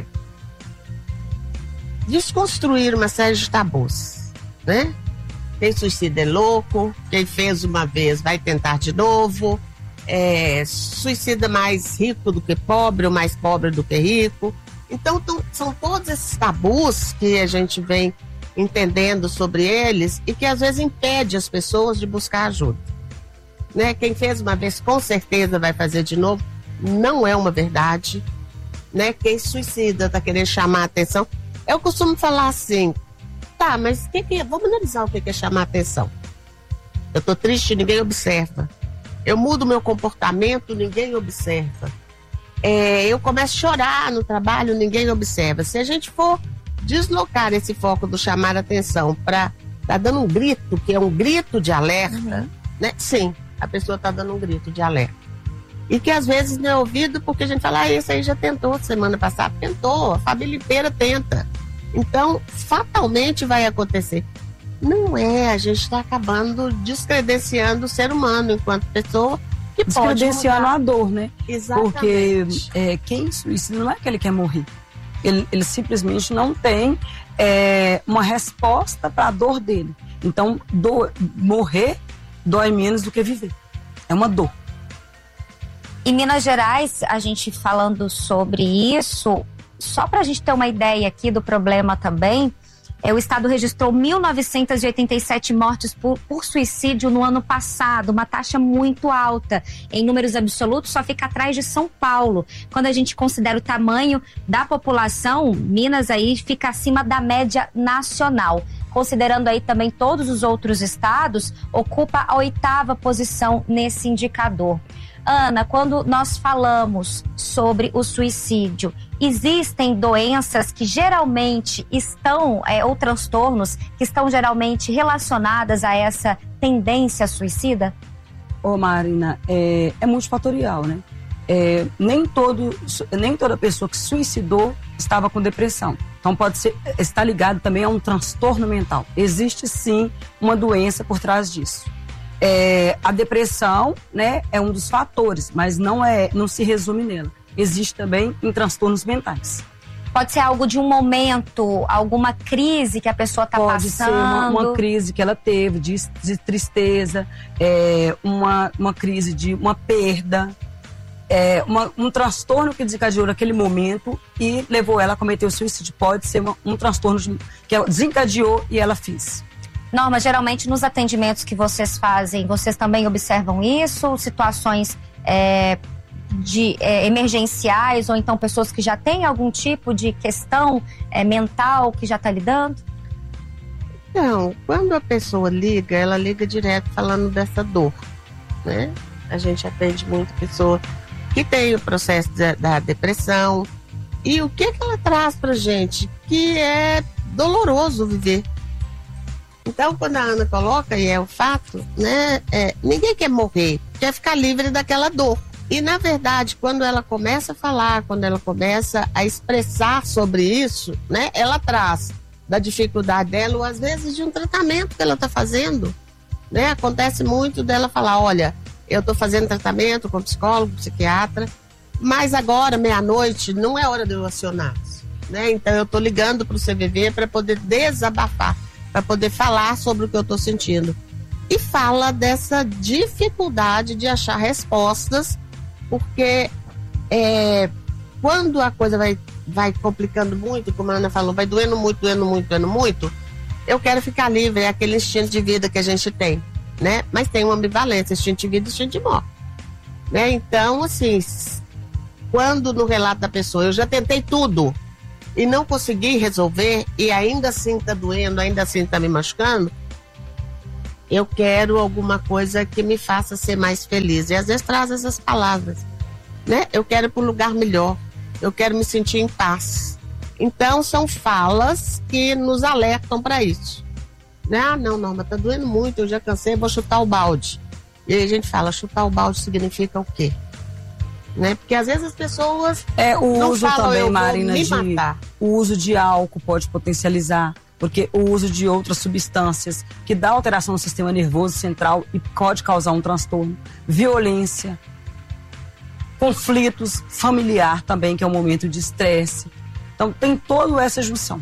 desconstruir uma série de tabus, né? Quem suicida é louco, quem fez uma vez vai tentar de novo, é, suicida mais rico do que pobre, ou mais pobre do que rico. Então, tão, são todos esses tabus que a gente vem entendendo sobre eles e que às vezes impede as pessoas de buscar ajuda. Né? Quem fez uma vez com certeza vai fazer de novo, não é uma verdade. Né? Quem suicida está querendo chamar a atenção. Eu costumo falar assim, tá, mas que que, vamos analisar o que é chamar a atenção. Eu estou triste, ninguém observa. Eu mudo meu comportamento, ninguém observa. É, eu começo a chorar no trabalho, ninguém observa. Se a gente for deslocar esse foco do chamar a atenção para tá dando um grito, que é um grito de alerta, uhum. né? Sim, a pessoa está dando um grito de alerta. E que às vezes não é ouvido porque a gente fala, ah, esse aí já tentou semana passada, tentou, a família inteira tenta. Então, fatalmente vai acontecer. Não é, a gente está acabando descredenciando o ser humano enquanto pessoa que pode descredenciando a dor, né? Exatamente. Porque é, quem suicida não é que ele quer morrer. Ele, ele simplesmente não tem é, uma resposta para a dor dele. Então, do, morrer dói menos do que viver. É uma dor. Em Minas Gerais, a gente falando sobre isso, só para a gente ter uma ideia aqui do problema também, é, o estado registrou mil novecentas e oitenta e sete mortes por, por suicídio no ano passado, uma taxa muito alta. Em números absolutos, só fica atrás de São Paulo. Quando a gente considera o tamanho da população, Minas aí fica acima da média nacional. Considerando aí também todos os outros estados, ocupa a oitava posição nesse indicador. Ana, quando nós falamos sobre o suicídio, existem doenças que geralmente estão, é, ou transtornos que estão geralmente relacionadas a essa tendência suicida? Ô Marina, é, é multifatorial, né? É, nem, todo, nem toda pessoa que suicidou estava com depressão. Então pode ser, está ligado também a um transtorno mental. Existe sim uma doença por trás disso. É, a depressão, né, é um dos fatores, mas não, é, não se resume nela. Existe também em transtornos mentais. Pode ser algo de um momento, alguma crise que a pessoa está passando? Pode ser uma, uma crise que ela teve de, de tristeza, é, uma, uma crise de uma perda, é, uma, um transtorno que desencadeou naquele momento e levou ela a cometer o suicídio. Pode ser uma, um transtorno de, que ela desencadeou e ela fez. Norma, geralmente nos atendimentos que vocês fazem, vocês também observam isso? Situações é, de, é, emergenciais ou então pessoas que já têm algum tipo de questão é, mental que já está lidando? Não, quando a pessoa liga, ela liga direto falando dessa dor, né? A gente atende muito pessoa que tem o processo da, da depressão. E o que, que ela traz pra gente? Que é doloroso viver. Então, quando a Ana coloca, e é o fato, né, é, ninguém quer morrer, quer ficar livre daquela dor. E, na verdade, quando ela começa a falar, quando ela começa a expressar sobre isso, né, ela traz da dificuldade dela, ou às vezes de um tratamento que ela está fazendo. Né? Acontece muito dela falar, olha, eu estou fazendo tratamento com psicólogo, psiquiatra, mas agora, meia-noite, não é hora de eu acionar. Né? Então, eu estou ligando para o C V V para poder desabafar, para poder falar sobre o que eu estou sentindo. E fala dessa dificuldade de achar respostas, porque é, quando a coisa vai, vai complicando muito, como a Ana falou, vai doendo muito, doendo muito, doendo muito, eu quero ficar livre, é aquele instinto de vida que a gente tem, né? Mas tem uma ambivalência, instinto de vida e instinto de morte. Né? Então, assim, quando no relato da pessoa eu já tentei tudo e não consegui resolver e ainda assim tá doendo, ainda assim tá me machucando, eu quero alguma coisa que me faça ser mais feliz. E às vezes traz essas palavras, né? Eu quero ir para um lugar melhor, eu quero me sentir em paz. Então são falas que nos alertam para isso, né? Ah, não, Norma, tá doendo muito, eu já cansei, vou chutar o balde. E aí a gente fala, chutar o balde significa o quê? Né? Porque às vezes as pessoas é o não uso falam, também, eu Marina, vou me de matar. O uso de álcool pode potencializar, porque o uso de outras substâncias que dá alteração no sistema nervoso central e pode causar um transtorno, violência, conflitos familiar também, que é um momento de estresse. Então tem toda essa junção.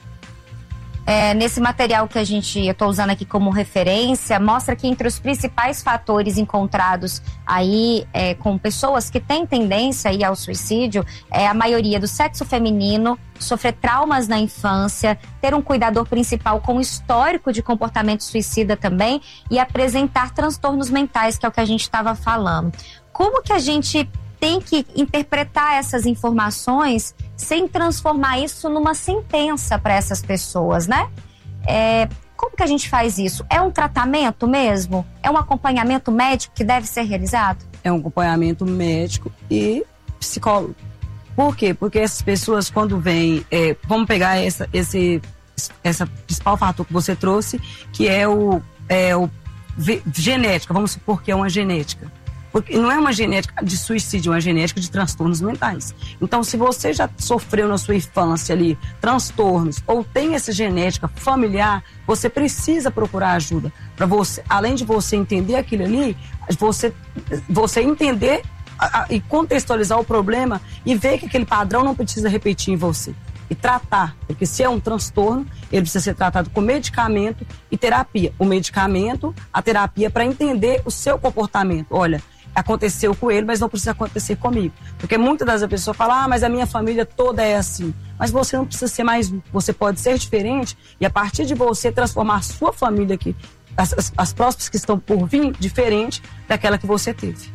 É, nesse material que a gente, eu estou usando aqui como referência, mostra que entre os principais fatores encontrados aí é, com pessoas que têm tendência aí ao suicídio, é a maioria do sexo feminino, sofrer traumas na infância, ter um cuidador principal com histórico de comportamento suicida também e apresentar transtornos mentais, que é o que a gente estava falando. Como que a gente tem que interpretar essas informações sem transformar isso numa sentença para essas pessoas, né? É, como que a gente faz isso? É um tratamento mesmo? É um acompanhamento médico que deve ser realizado? É um acompanhamento médico e psicólogo. Por quê? Porque essas pessoas, quando vêm, é, vamos pegar essa, esse essa principal fator que você trouxe, que é o, é o genética, vamos supor que é uma genética. Porque não é uma genética de suicídio, é uma genética de transtornos mentais. Então, se você já sofreu na sua infância ali transtornos ou tem essa genética familiar, você precisa procurar ajuda. Para você, além de você entender aquilo ali, você, você entender a, a, e contextualizar o problema e ver que aquele padrão não precisa repetir em você. E tratar, porque se é um transtorno, ele precisa ser tratado com medicamento e terapia. O medicamento, a terapia, para entender o seu comportamento. Olha, aconteceu com ele, mas não precisa acontecer comigo. Porque muitas das pessoas falam, ah, mas a minha família toda é assim. Mas você não precisa ser mais um. Você pode ser diferente e a partir de você transformar a sua família aqui, as, as, as próximas que estão por vir, diferente daquela que você teve.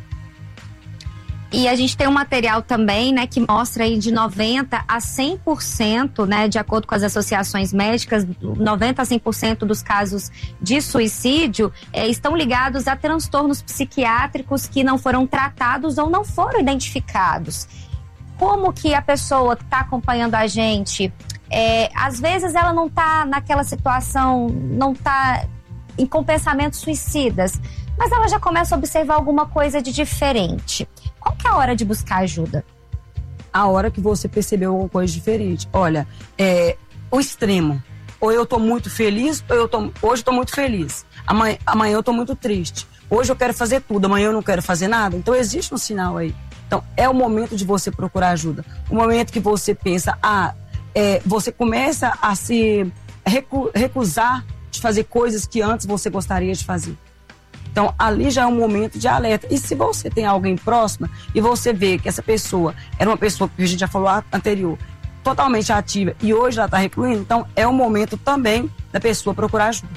E a gente tem um material também, né, que mostra aí de noventa a cem por cento, né, de acordo com as associações médicas, noventa a cem por cento dos casos de suicídio eh, estão ligados a transtornos psiquiátricos que não foram tratados ou não foram identificados. Como que a pessoa que está acompanhando a gente, eh, às vezes ela não está naquela situação, não está em com pensamentos suicidas, mas ela já começa a observar alguma coisa de diferente. Qual que é a hora de buscar ajuda? A hora que você percebeu alguma coisa diferente. Olha, é, o extremo. Ou eu tô muito feliz, ou eu tô, hoje eu tô muito feliz. Amanhã, amanhã eu tô muito triste. Hoje eu quero fazer tudo, amanhã eu não quero fazer nada. Então existe um sinal aí. Então é o momento de você procurar ajuda. O momento que você pensa, ah, é, você começa a se recu- recusar de fazer coisas que antes você gostaria de fazer. Então, ali já é um momento de alerta. E se você tem alguém próximo e você vê que essa pessoa era uma pessoa que a gente já falou anterior, totalmente ativa e hoje ela está recluindo, então é o momento também da pessoa procurar ajuda.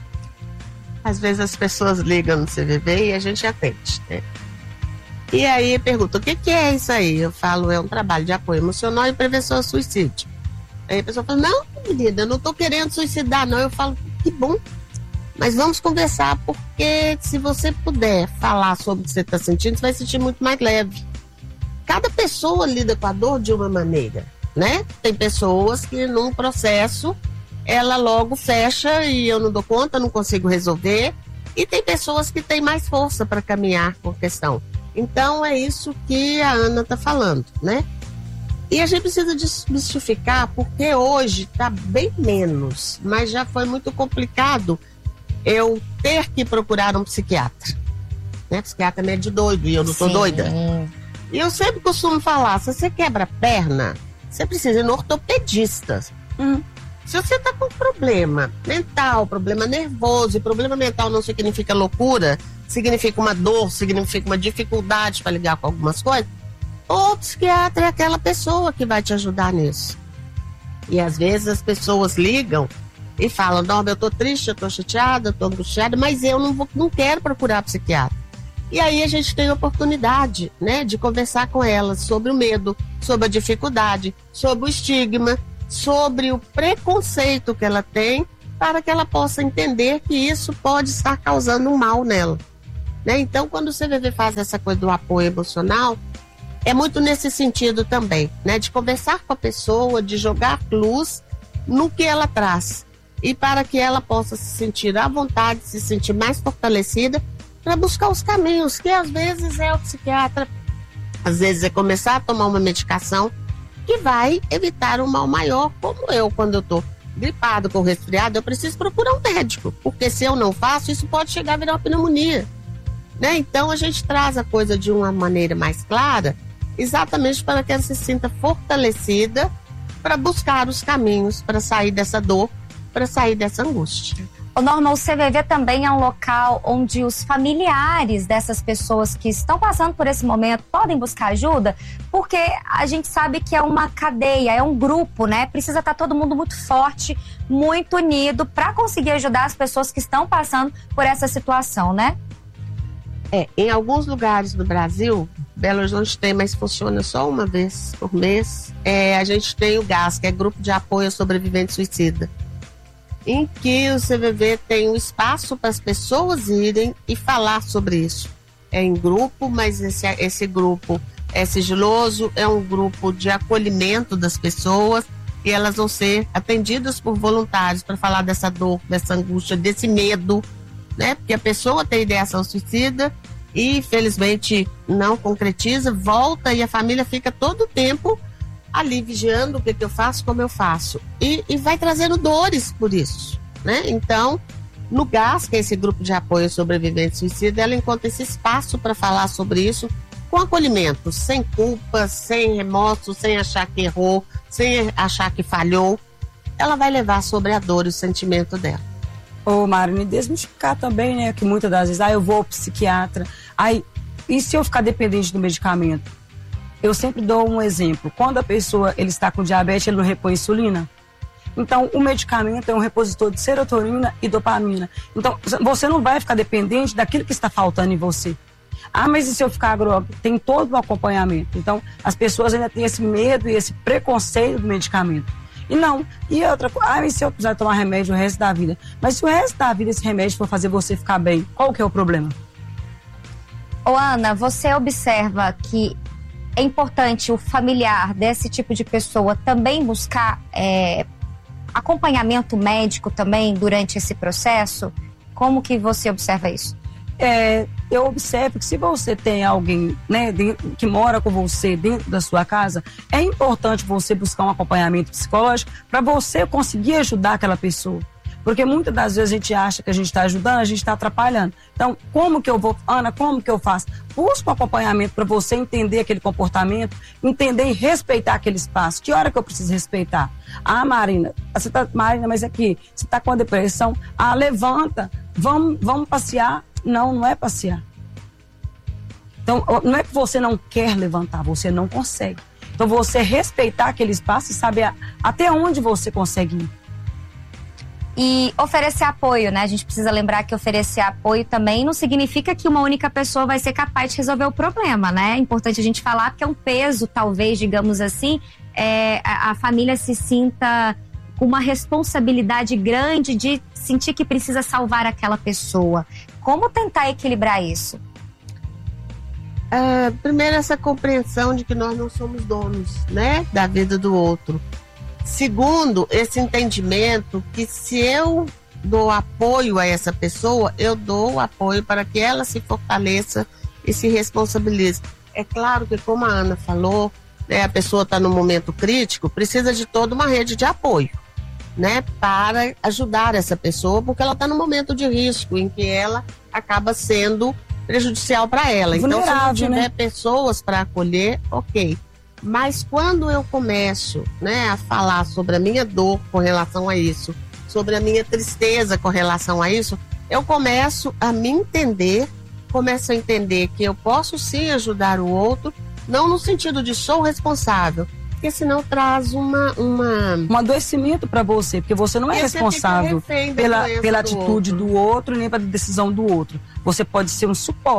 Às vezes as pessoas ligam no C V V e a gente atende, né? E aí pergunta, o que, que é isso aí? Eu falo, é um trabalho de apoio emocional e prevenção ao suicídio. Aí a pessoa fala, não, menina, eu não estou querendo suicidar, não. Eu falo, que bom. Mas vamos conversar, porque se você puder falar sobre o que você está sentindo, você vai sentir muito mais leve. Cada pessoa lida com a dor de uma maneira, né? Tem pessoas que num processo, ela logo fecha e eu não dou conta, não consigo resolver. E tem pessoas que têm mais força para caminhar com a questão. Então é isso que a Ana está falando, né? E a gente precisa desmistificar, porque hoje está bem menos, mas já foi muito complicado eu ter que procurar um psiquiatra, né? Psiquiatra é meio de doido e eu não tô Sim. doida. E eu sempre costumo falar, se você quebra a perna, você precisa ir no ortopedista. Hum. Se você tá com problema mental, problema nervoso, e problema mental não significa loucura, significa uma dor, significa uma dificuldade para lidar com algumas coisas, o psiquiatra é aquela pessoa que vai te ajudar nisso. E às vezes as pessoas ligam e falam, Norma, eu tô triste, eu tô chateada, eu tô angustiada, mas eu não, vou, não quero procurar psiquiatra. E aí a gente tem a oportunidade, né, de conversar com elas sobre o medo, sobre a dificuldade, sobre o estigma, sobre o preconceito que ela tem, para que ela possa entender que isso pode estar causando um mal nela. Né? Então, quando o C V V faz essa coisa do apoio emocional, é muito nesse sentido também, né, de conversar com a pessoa, de jogar luz no que ela traz, e para que ela possa se sentir à vontade, se sentir mais fortalecida, para buscar os caminhos, que às vezes é o psiquiatra, às vezes é começar a tomar uma medicação que vai evitar um mal maior, como eu, quando eu estou gripado com resfriado, eu preciso procurar um médico, porque se eu não faço, isso pode chegar a virar uma pneumonia. Né? Então a gente traz a coisa de uma maneira mais clara, exatamente para que ela se sinta fortalecida para buscar os caminhos para sair dessa dor, para sair dessa angústia. O Norma, o C V V também é um local onde os familiares dessas pessoas que estão passando por esse momento podem buscar ajuda, porque a gente sabe que é uma cadeia, é um grupo, né? Precisa estar todo mundo muito forte, muito unido para conseguir ajudar as pessoas que estão passando por essa situação, né? É, em alguns lugares do Brasil, Belo Horizonte tem, mas funciona só uma vez por mês. É, a gente tem o GAS, que é Grupo de Apoio ao Sobrevivente Suicida, em que o C V V tem um espaço para as pessoas irem e falar sobre isso. É em grupo, mas esse, esse grupo é sigiloso, é um grupo de acolhimento das pessoas, e elas vão ser atendidas por voluntários para falar dessa dor, dessa angústia, desse medo, né? Porque a pessoa tem ideação suicida e, infelizmente, não concretiza, volta e a família fica todo o tempo ali vigiando o que, que eu faço, como eu faço. E, e vai trazendo dores por isso, né? Então, no GAS, que é esse grupo de apoio ao sobrevivente suicida, ela encontra esse espaço para falar sobre isso com acolhimento, sem culpa, sem remorso, sem achar que errou, sem achar que falhou. Ela vai levar sobre a dor e o sentimento dela. Ô, Marina, desmistificar também, né, que muitas das vezes, ah, eu vou ao psiquiatra, aí, e se eu ficar dependente do medicamento? Eu sempre dou um exemplo. Quando a pessoa ele está com diabetes, ele não repõe insulina. Então, o medicamento é um repositor de serotonina e dopamina. Então, você não vai ficar dependente daquilo que está faltando em você. Ah, mas e se eu ficar grog? Tem todo o acompanhamento. Então, as pessoas ainda têm esse medo e esse preconceito do medicamento. E não. E outra coisa, ah, e se eu precisar tomar remédio o resto da vida? Mas se o resto da vida esse remédio for fazer você ficar bem, qual que é o problema? Ô, Ana, você observa que é importante o familiar desse tipo de pessoa também buscar é, acompanhamento médico também durante esse processo? Como que você observa isso? É, eu observo que se você tem alguém, né, dentro, que mora com você dentro da sua casa, é importante você buscar um acompanhamento psicológico para você conseguir ajudar aquela pessoa. Porque muitas das vezes a gente acha que a gente está ajudando, a gente está atrapalhando. Então, como que eu vou, Ana, como que eu faço? Busca um acompanhamento para você entender aquele comportamento, entender e respeitar aquele espaço. Que hora que eu preciso respeitar? Ah, Marina, você tá, Marina, mas aqui, você está com a depressão? Ah, levanta, vamos, vamos passear. Não, não é passear. Então, não é que você não quer levantar, você não consegue. Então, você respeitar aquele espaço e saber a, até onde você consegue ir. E oferecer apoio, né? A gente precisa lembrar que oferecer apoio também não significa que uma única pessoa vai ser capaz de resolver o problema, né? É importante a gente falar porque é um peso, talvez, digamos assim, é, a, a família se sinta com uma responsabilidade grande de sentir que precisa salvar aquela pessoa. Como tentar equilibrar isso? É, primeiro, essa compreensão de que nós não somos donos, né, da vida do outro. Segundo, esse entendimento que se eu dou apoio a essa pessoa, eu dou apoio para que ela se fortaleça e se responsabilize. É claro que, como a Ana falou, né, a pessoa está num momento crítico, precisa de toda uma rede de apoio, né, para ajudar essa pessoa, porque ela está num momento de risco em que ela acaba sendo prejudicial para ela. Então, se não tiver, né, pessoas para acolher, ok. Mas quando eu começo, né, a falar sobre a minha dor com relação a isso, sobre a minha tristeza com relação a isso, eu começo a me entender, começo a entender que eu posso sim ajudar o outro, não no sentido de sou responsável, porque senão traz uma... uma... um adoecimento para você, porque você não é responsável pela, pela atitude do outro, nem pela decisão do outro. Você pode ser um suporte,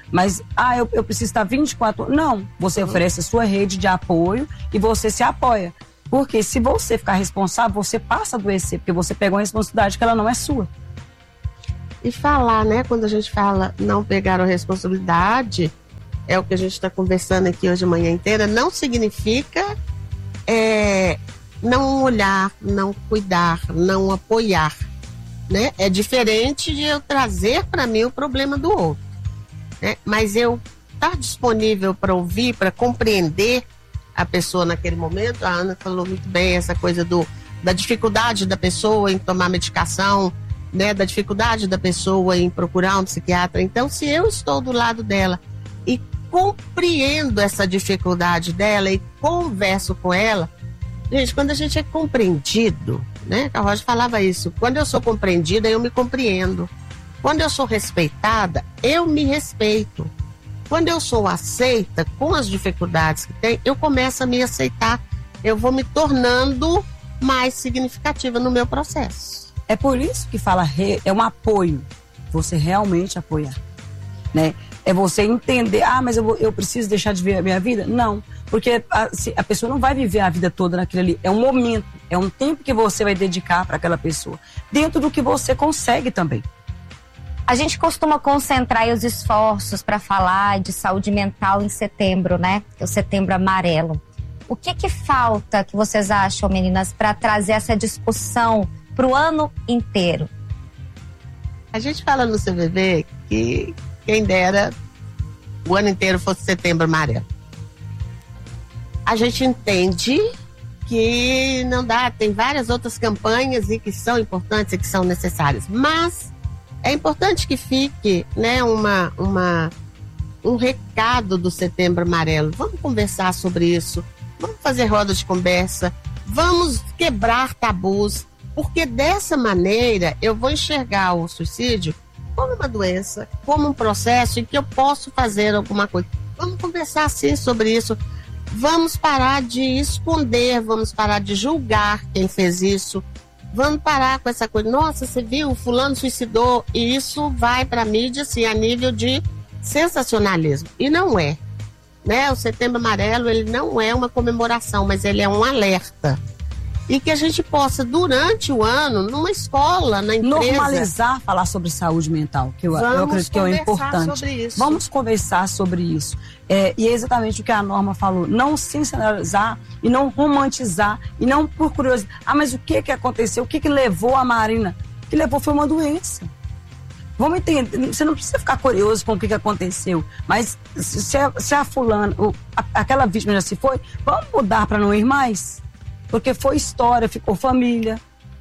Mas, ah, eu, eu preciso estar vinte e quatro horas. Não, você uhum. oferece a sua rede de apoio e você se apoia. Porque se você ficar responsável, você passa a adoecer, porque você pegou uma responsabilidade que ela não é sua. E falar, né, quando a gente fala não pegar a responsabilidade, é o que a gente está conversando aqui hoje a manhã inteira, não significa é, não olhar, não cuidar, não apoiar, né? É diferente de eu trazer para mim o problema do outro, né? Mas eu estar disponível para ouvir, para compreender a pessoa naquele momento. A Ana falou muito bem essa coisa do, da dificuldade da pessoa em tomar medicação, né, da dificuldade da pessoa em procurar um psiquiatra. Então, se eu estou do lado dela e compreendo essa dificuldade dela e converso com ela, gente, quando a gente é compreendido, né, a Rosa falava isso, quando eu sou compreendida, eu me compreendo. Quando eu sou respeitada, eu me respeito. Quando eu sou aceita com as dificuldades que tem, eu começo a me aceitar. Eu vou me tornando mais significativa no meu processo. É por isso que fala, re, é um apoio, você realmente apoiar, né? É você entender, ah, mas eu, eu preciso deixar de viver a minha vida? Não, porque a, se, a pessoa não vai viver a vida toda naquilo ali, é um momento, é um tempo que você vai dedicar para aquela pessoa, dentro do que você consegue também. A gente costuma concentrar os esforços para falar de saúde mental em setembro, né? Que é o setembro amarelo. O que que falta, que vocês acham, meninas, para trazer essa discussão para o ano inteiro? A gente fala no C V V que quem dera o ano inteiro fosse setembro amarelo. A gente entende que não dá, tem várias outras campanhas e que são importantes e que são necessárias, mas é importante que fique, né, uma, uma, um recado do setembro amarelo. Vamos conversar sobre isso, vamos fazer roda de conversa, vamos quebrar tabus, porque dessa maneira eu vou enxergar o suicídio como uma doença, como um processo em que eu posso fazer alguma coisa. Vamos conversar sim sobre isso. Vamos parar de esconder, vamos parar de julgar quem fez isso. Vamos parar com essa coisa, nossa, você viu, fulano suicidou, e isso vai para a mídia assim, a nível de sensacionalismo. E não é, né? O Setembro Amarelo, ele não é uma comemoração, mas ele é um alerta. E que a gente possa, durante o ano, numa escola, na empresa... normalizar falar sobre saúde mental, que eu, eu acredito que é importante. Sobre isso. Vamos conversar sobre isso. É, e é exatamente o que a Norma falou. Não sensacionalizar e não romantizar e não por curiosidade. Ah, mas o que que aconteceu? O que que levou a Marina? O que levou foi uma doença. Vamos entender. Você não precisa ficar curioso com o que que aconteceu. Mas se a, se a fulana, a, aquela vítima já se foi, vamos mudar para não ir mais? Porque foi história, ficou família.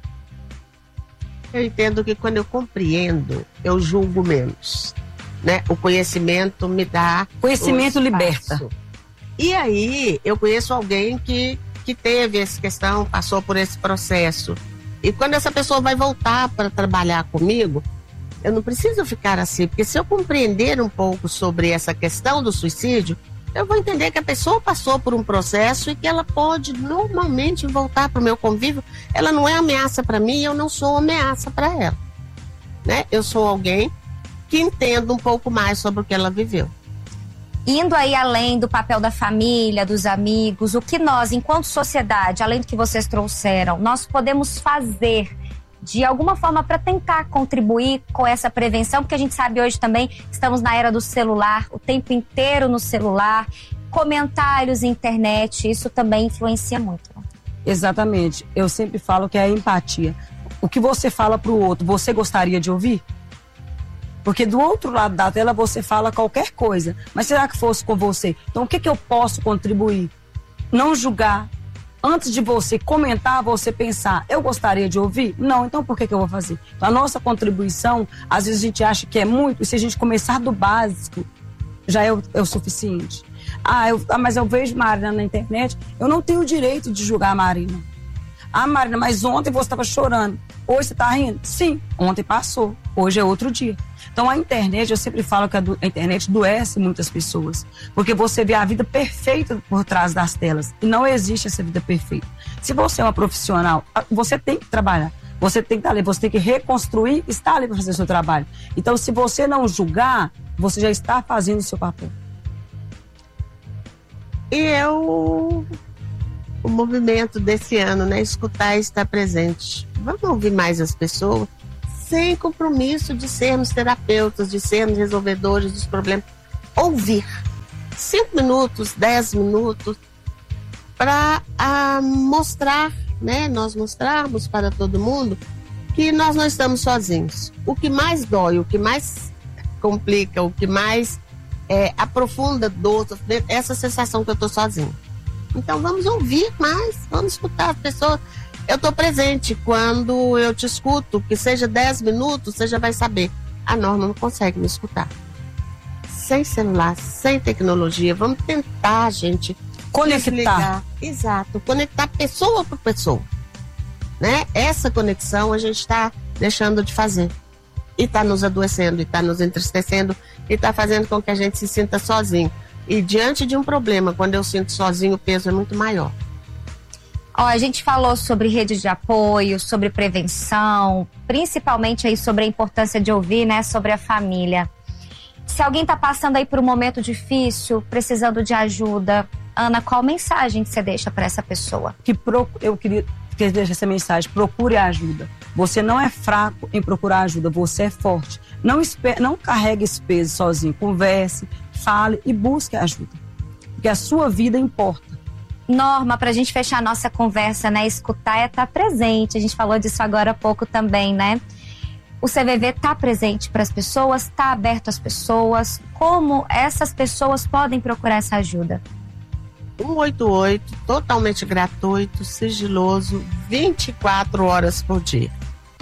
Eu entendo que quando eu compreendo, eu julgo menos, né? O conhecimento me dá... Conhecimento liberta. E aí, eu conheço alguém que, que teve essa questão, passou por esse processo. E quando essa pessoa vai voltar para trabalhar comigo, eu não preciso ficar assim, porque se eu compreender um pouco sobre essa questão do suicídio, eu vou entender que a pessoa passou por um processo e que ela pode normalmente voltar para o meu convívio. Ela não é ameaça para mim e eu não sou ameaça para ela, né? Eu sou alguém que entenda um pouco mais sobre o que ela viveu. Indo aí além do papel da família, dos amigos, o que nós, enquanto sociedade, além do que vocês trouxeram, nós podemos fazer de alguma forma para tentar contribuir com essa prevenção, porque a gente sabe hoje também estamos na era do celular, o tempo inteiro no celular, comentários, internet, isso também influencia muito. Exatamente, eu sempre falo que é a empatia. O que você fala para o outro, você gostaria de ouvir? Porque do outro lado da tela você fala qualquer coisa, mas será que fosse com você? Então o que que eu posso contribuir? Não julgar. Antes de você comentar, você pensar, eu gostaria de ouvir? Não, então por que que eu vou fazer? Então, a nossa contribuição, às vezes a gente acha que é muito, e se a gente começar do básico, já é o, é o suficiente. Ah, eu, ah, mas eu vejo Marina na internet, eu não tenho o direito de julgar a Marina. Ah, Marina, mas ontem você estava chorando, hoje você está rindo? Sim, ontem passou, hoje é outro dia. Então a internet, eu sempre falo que a, do, a internet adoece muitas pessoas, porque você vê a vida perfeita por trás das telas, e não existe essa vida perfeita. Se você é uma profissional, você tem que trabalhar, você tem que estar ali, você tem que reconstruir, estar ali para fazer o seu trabalho. Então se você não julgar, você já está fazendo o seu papel? E eu, o movimento desse ano, né? Escutar e estar presente. Vamos ouvir mais as pessoas, sem compromisso de sermos terapeutas, de sermos resolvedores dos problemas. Ouvir. Cinco minutos, dez minutos, para mostrar, né? Nós mostrarmos para todo mundo que nós não estamos sozinhos. O que mais dói, o que mais complica, o que mais é, aprofunda dor, essa sensação que eu estou sozinho. Então vamos ouvir mais, vamos escutar as pessoas. Eu estou presente quando eu te escuto, que seja dez minutos, você já vai saber. A Norma não consegue me escutar. Sem celular, sem tecnologia, vamos tentar, gente, conectar. Desligar. Exato, conectar pessoa por pessoa. Né? Essa conexão a gente está deixando de fazer. E está nos adoecendo, e está nos entristecendo, e está fazendo com que a gente se sinta sozinho. E diante de um problema, quando eu sinto sozinho, o peso é muito maior. Ó, a gente falou sobre redes de apoio, sobre prevenção, principalmente aí sobre a importância de ouvir, né, sobre a família. Se alguém está passando aí por um momento difícil, precisando de ajuda, Ana, qual mensagem que você deixa para essa pessoa? Que pro, eu queria que deixe essa mensagem: procure ajuda. Você não é fraco em procurar ajuda, você é forte. Não, espere, não carregue esse peso sozinho. Converse, fale e busque ajuda, porque a sua vida importa. Norma, para a gente fechar a nossa conversa, né? Escutar é estar presente. A gente falou disso agora há pouco também, né? O C V V está presente para as pessoas, está aberto às pessoas. Como essas pessoas podem procurar essa ajuda? um oito oito, totalmente gratuito, sigiloso, vinte e quatro horas por dia.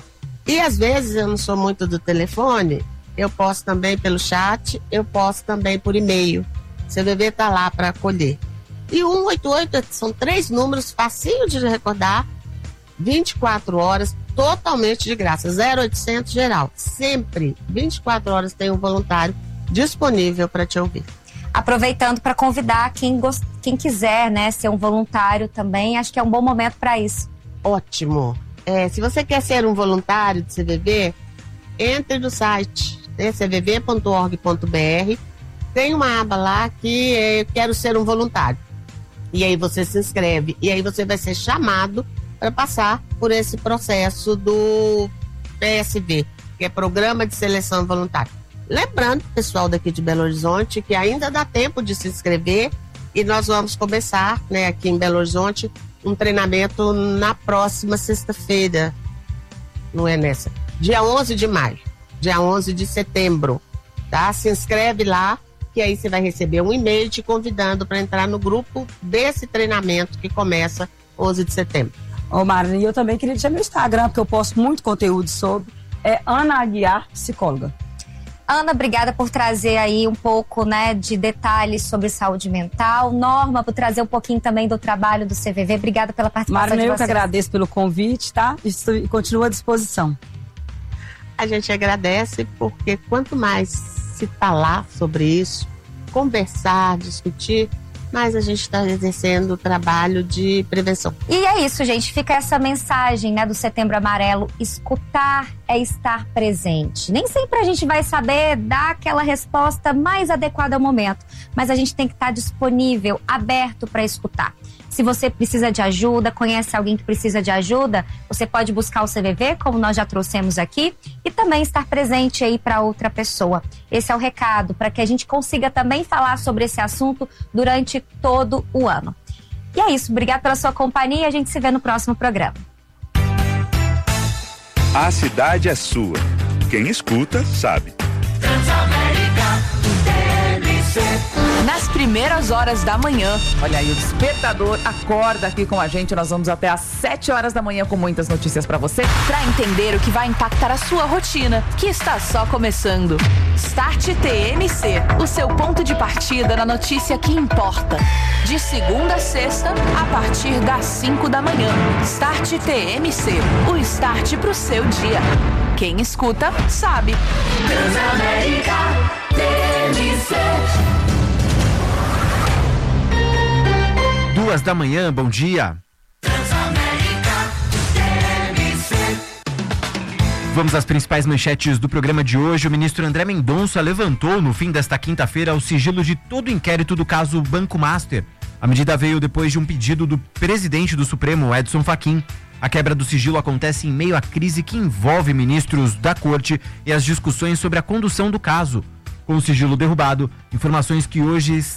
E às vezes eu não sou muito do telefone, eu posso também pelo chat, eu posso também por e-mail. O C V V está lá para acolher. E um oito oito são três números facinho de recordar, vinte e quatro horas, totalmente de graça, zero oitocentos geral. Sempre, vinte e quatro horas tem um voluntário disponível para te ouvir. Aproveitando para convidar quem, gost... quem quiser, né, ser um voluntário também, acho que é um bom momento para isso. Ótimo. É, se você quer ser um voluntário do C V V, entre no site, né, c v v ponto org ponto b r. Tem uma aba lá que é Quero Ser um Voluntário. E aí você se inscreve. E aí você vai ser chamado para passar por esse processo do P S V, que é Programa de Seleção Voluntária. Lembrando, pessoal daqui de Belo Horizonte, que ainda dá tempo de se inscrever e nós vamos começar, né, aqui em Belo Horizonte, um treinamento na próxima sexta-feira. Não é nessa? Dia onze de maio, dia onze de setembro, tá? Se inscreve lá, que aí você vai receber um e-mail te convidando para entrar no grupo desse treinamento que começa onze de setembro. Ô, Marina, e eu também queria deixar meu Instagram, porque eu posto muito conteúdo sobre, é Ana Aguiar, psicóloga. Ana, obrigada por trazer aí um pouco, né, de detalhes sobre saúde mental. Norma, por trazer um pouquinho também do trabalho do C V V. Obrigada pela participação Marina, de eu vocês. que agradeço pelo convite, tá? E continuo à disposição. A gente agradece porque quanto mais se falar sobre isso, conversar, discutir, mas a gente está exercendo o trabalho de prevenção. E é isso, gente. Fica essa mensagem, né, do Setembro Amarelo. Escutar é estar presente. Nem sempre a gente vai saber dar aquela resposta mais adequada ao momento, mas a gente tem que estar disponível, aberto para escutar. Se você precisa de ajuda, conhece alguém que precisa de ajuda, você pode buscar o C V V, como nós já trouxemos aqui, e também estar presente aí para outra pessoa. Esse é o recado, para que a gente consiga também falar sobre esse assunto durante todo o ano. E é isso, obrigada pela sua companhia e a gente se vê no próximo programa. A cidade é sua. Quem escuta, sabe. Transamérica T M C. Nas primeiras horas da manhã, olha aí, o despertador acorda aqui com a gente. Nós vamos até às sete horas da manhã com muitas notícias pra você, pra entender o que vai impactar a sua rotina, que está só começando. Start T M C, o seu ponto de partida na notícia que importa. De segunda a sexta, a partir das cinco da manhã. Start T M C, o start pro seu dia. Quem escuta, sabe. Transamérica T M C. Duas da manhã, bom dia. Transamérica T M C. Vamos às principais manchetes do programa de hoje. O ministro André Mendonça levantou no fim desta quinta-feira o sigilo de todo o inquérito do caso Banco Master. A medida veio depois de um pedido do presidente do Supremo, Edson Fachin. A quebra do sigilo acontece em meio à crise que envolve ministros da corte e as discussões sobre a condução do caso. Com o sigilo derrubado, informações que hoje